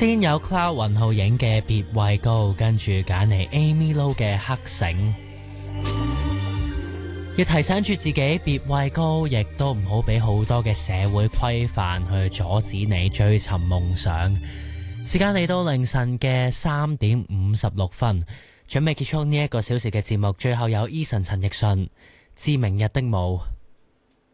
先有 Cloud 雲浩影嘅別畏高，跟住揀嚟 Amy Lo 嘅黑繩。要提醒住自己別畏高，亦都唔好俾好多嘅社會規範去阻止你追尋夢想。時間嚟到凌晨嘅3:56，準備結束呢1個小時嘅節目。最後有 Eason 陳奕迅《致明日的舞》。